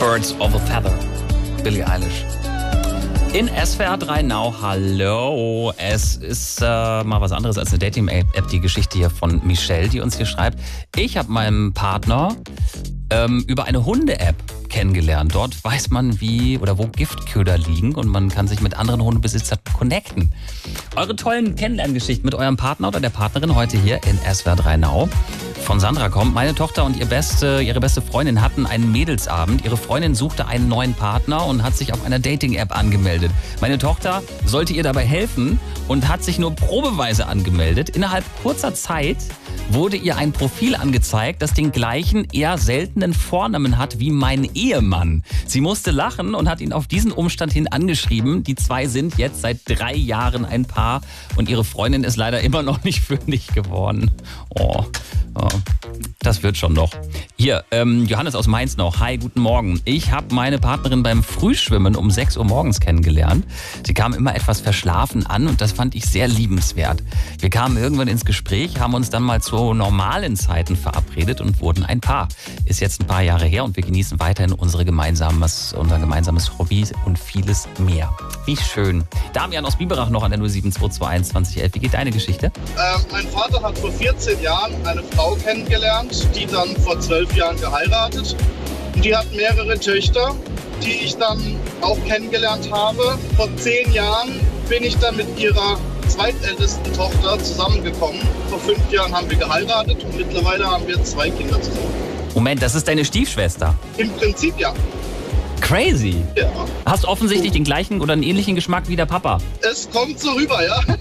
Birds of a Feather, Billie Eilish. In SWR 3 Now, hallo. Es ist mal was anderes als eine Dating-App, die Geschichte hier von Michelle, die uns hier schreibt. Ich habe meinen Partner über eine Hunde-App kennengelernt. Dort weiß man, wie oder wo Giftköder liegen und man kann sich mit anderen Hundebesitzern connecten. Eure tollen Kennenlerngeschichten mit eurem Partner oder der Partnerin heute hier in SWR 3 Now. Von Sandra kommt: Meine Tochter und ihre beste Freundin hatten einen Mädelsabend. Ihre Freundin suchte einen neuen Partner und hat sich auf einer Dating-App angemeldet. Meine Tochter sollte ihr dabei helfen und hat sich nur probeweise angemeldet. Innerhalb kurzer Zeit wurde ihr ein Profil angezeigt, das den gleichen, eher seltenen Vornamen hat wie mein Ehemann. Sie musste lachen und hat ihn auf diesen Umstand hin angeschrieben. Die zwei sind jetzt seit 3 Jahren ein Paar und ihre Freundin ist leider immer noch nicht fündig geworden. Oh, das wird schon noch. Hier, Johannes aus Mainz noch. Hi, guten Morgen. Ich habe meine Partnerin beim Frühschwimmen um 6 Uhr morgens kennengelernt. Sie kam immer etwas verschlafen an und das fand ich sehr liebenswert. Wir kamen irgendwann ins Gespräch, haben uns dann mal zu normalen Zeiten verabredet und wurden ein Paar. Ist jetzt ein paar Jahre her und wir genießen weiterhin unser gemeinsames Hobby und vieles mehr. Wie schön. Damian aus Biberach noch an der 0722111. Wie geht deine Geschichte? Mein Vater hat vor 14 Jahren eine Frau kennengelernt, die dann vor 12 Jahren geheiratet. Und die hat mehrere Töchter, die ich dann auch kennengelernt habe. Vor 10 Jahren bin ich dann mit ihrer zweitältesten Tochter zusammengekommen. Vor 5 Jahren haben wir geheiratet und mittlerweile haben wir 2 Kinder zusammen. Moment, das ist deine Stiefschwester? Im Prinzip ja. Crazy. Ja. Hast offensichtlich den gleichen oder einen ähnlichen Geschmack wie der Papa. Es kommt so rüber, ja.